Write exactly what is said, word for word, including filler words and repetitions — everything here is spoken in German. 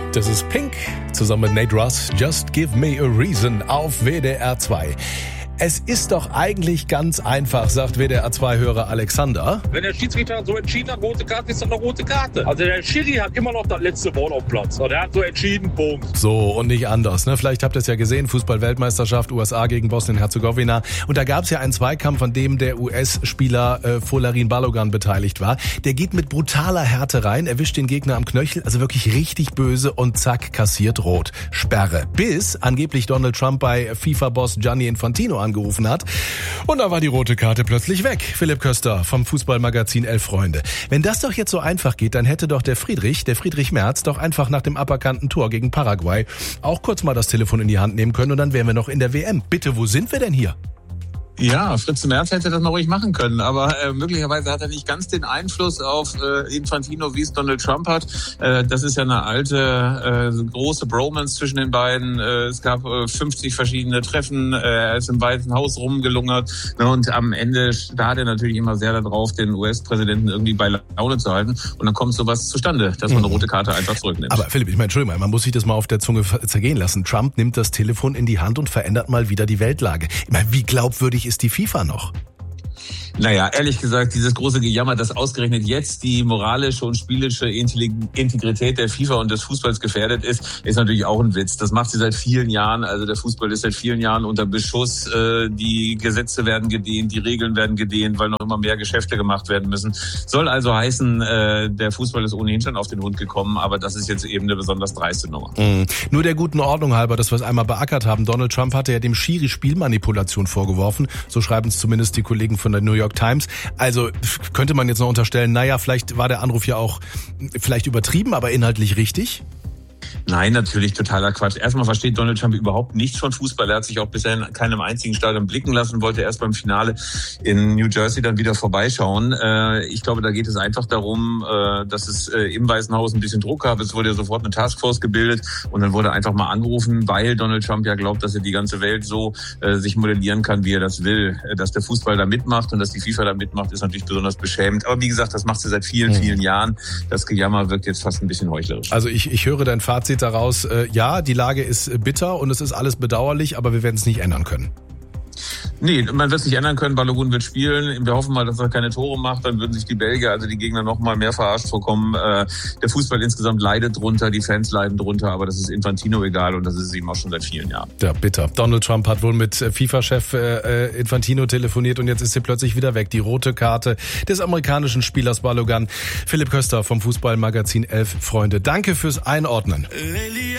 Das ist Pink zusammen mit Nate Russ. Just Give Me a Reason auf W D R zwei. Es ist doch eigentlich ganz einfach, sagt W D R zwei-Hörer Alexander. Wenn der Schiedsrichter so entschieden hat, rote Karte, ist das eine rote Karte. Also der Schiri hat immer noch das letzte Wort auf dem Platz. Der hat so entschieden, Punkt. So, und nicht anders. Ne? Vielleicht habt ihr es ja gesehen, Fußball-Weltmeisterschaft, U S A gegen Bosnien-Herzegowina. Und da gab es ja einen Zweikampf, an dem der U S-Spieler äh, Folarin Balogun beteiligt war. Der geht mit brutaler Härte rein, erwischt den Gegner am Knöchel, also wirklich richtig böse und zack, kassiert rot. Sperre. Bis angeblich Donald Trump bei FIFA-Boss Gianni Infantino angerufen hat. Und da war die rote Karte plötzlich weg. Philipp Köster vom Fußballmagazin Elf Freunde. Wenn das doch jetzt so einfach geht, dann hätte doch der Friedrich, der Friedrich Merz, doch einfach nach dem aberkannten Tor gegen Paraguay auch kurz mal das Telefon in die Hand nehmen können und dann wären wir noch in der W M. Bitte, wo sind wir denn hier? Ja, Fritz Merz hätte das mal ruhig machen können, aber äh, möglicherweise hat er nicht ganz den Einfluss auf äh, Infantino, wie es Donald Trump hat. Äh, das ist ja eine alte, äh, große Bromance zwischen den beiden. Äh, es gab äh, fünfzig verschiedene Treffen, äh, er ist im Weißen Haus rumgelungert, ne, und am Ende starrt er natürlich immer sehr darauf, den U S-Präsidenten irgendwie bei Laune zu halten und dann kommt sowas zustande, dass man eine rote Karte einfach zurücknimmt. Aber Philipp, ich meine, Entschuldigung mal, man muss sich das mal auf der Zunge zergehen lassen. Trump nimmt das Telefon in die Hand und verändert mal wieder die Weltlage. Ich meine, wie glaubwürdig ist die FIFA noch? Naja, ehrlich gesagt, dieses große Gejammer, dass ausgerechnet jetzt die moralische und spielische Integrität der FIFA und des Fußballs gefährdet ist, ist natürlich auch ein Witz. Das macht sie seit vielen Jahren. Also der Fußball ist seit vielen Jahren unter Beschuss. Die Gesetze werden gedehnt, die Regeln werden gedehnt, weil noch immer mehr Geschäfte gemacht werden müssen. Soll also heißen, der Fußball ist ohnehin schon auf den Hund gekommen, aber das ist jetzt eben eine besonders dreiste Nummer. Mhm. Nur der guten Ordnung halber, dass wir es einmal beackert haben. Donald Trump hatte ja dem Schiri Spielmanipulation vorgeworfen. So schreiben es zumindest die Kollegen von der New York Times. Also könnte man jetzt noch unterstellen, naja, vielleicht war der Anruf ja auch vielleicht übertrieben, aber inhaltlich richtig? Nein, natürlich totaler Quatsch. Erstmal versteht Donald Trump überhaupt nichts von Fußball. Er hat sich auch bisher in keinem einzigen Stadion blicken lassen, wollte erst beim Finale in New Jersey dann wieder vorbeischauen. Ich glaube, da geht es einfach darum, dass es im Weißen Haus ein bisschen Druck gab. Es wurde ja sofort eine Taskforce gebildet und dann wurde einfach mal angerufen, weil Donald Trump ja glaubt, dass er die ganze Welt so sich modellieren kann, wie er das will. Dass der Fußball da mitmacht und dass die FIFA da mitmacht, ist natürlich besonders beschämend. Aber wie gesagt, das macht sie seit vielen, vielen Jahren. Das Gejammer wirkt jetzt fast ein bisschen heuchlerisch. Also ich, ich höre dein Fazit daraus, äh, ja, die Lage ist bitter und es ist alles bedauerlich, aber wir werden es nicht ändern können. Nee, man wird es nicht ändern können. Balogun wird spielen. Wir hoffen mal, dass er keine Tore macht. Dann würden sich die Belgier, also die Gegner, noch mal mehr verarscht vorkommen. Äh, der Fußball insgesamt leidet drunter, die Fans leiden drunter, aber das ist Infantino egal und das ist es ihm auch schon seit vielen Jahren. Ja, bitter. Donald Trump hat wohl mit FIFA-Chef äh, Infantino telefoniert und jetzt ist sie plötzlich wieder weg. Die rote Karte des amerikanischen Spielers Balogun. Philipp Köster vom Fußballmagazin Elf Freunde. Danke fürs Einordnen.